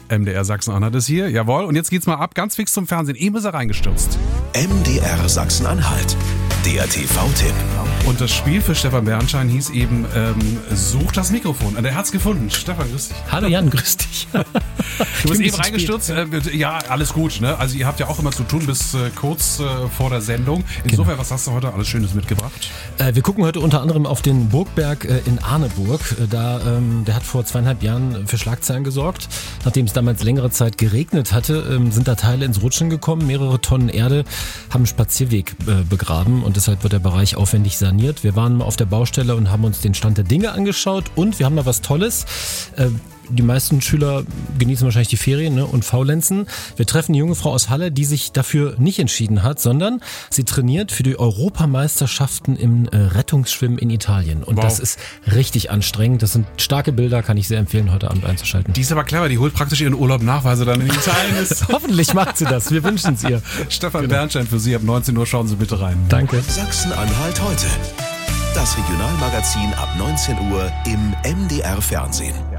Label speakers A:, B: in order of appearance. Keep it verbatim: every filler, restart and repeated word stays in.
A: M D R Sachsen-Anhalt ist hier, jawohl. Und jetzt geht's mal ab, ganz fix zum Fernsehen. Eben ist er reingestürzt.
B: M D R Sachsen-Anhalt, der T V-Tipp.
A: Und das Spiel für Stefan Bernstein hieß eben, ähm, such das Mikrofon. Und er hat's gefunden. Stefan, grüß dich.
C: Hallo Jan, grüß dich.
A: Du bist eben reingestürzt. Äh, ja, alles gut. Ne? Also ihr habt ja auch immer zu tun bis äh, kurz äh, vor der Sendung. Insofern, genau. Was hast du heute alles Schönes mitgebracht?
C: Äh, wir gucken heute unter anderem auf den Burgberg äh, in Arneburg. Äh, da, ähm, der hat vor zweieinhalb Jahren für Schlagzeilen gesorgt. Nachdem es damals längere Zeit geregnet hatte, ähm, sind da Teile ins Rutschen gekommen. Mehrere Tonnen Erde haben einen Spazierweg äh, begraben und deshalb wird der Bereich aufwendig saniert. Wir waren mal auf der Baustelle und haben uns den Stand der Dinge angeschaut und wir haben mal was Tolles. Äh, Die meisten Schüler genießen wahrscheinlich die Ferien, ne, und faulenzen. Wir treffen eine junge Frau aus Halle, die sich dafür nicht entschieden hat, sondern sie trainiert für die Europameisterschaften im äh, Rettungsschwimmen in Italien. Und wow. Das ist richtig anstrengend. Das sind starke Bilder, kann ich sehr empfehlen, heute Abend einzuschalten.
A: Die ist aber clever, die holt praktisch ihren Urlaub nach, weil sie dann in Italien ist.
C: Hoffentlich macht sie das, wir wünschen es ihr.
A: Stefan genau. Bernstein für Sie ab neunzehn Uhr, schauen Sie bitte rein.
C: Danke.
B: Sachsen-Anhalt heute. Das Regionalmagazin ab neunzehn Uhr im M D R Fernsehen.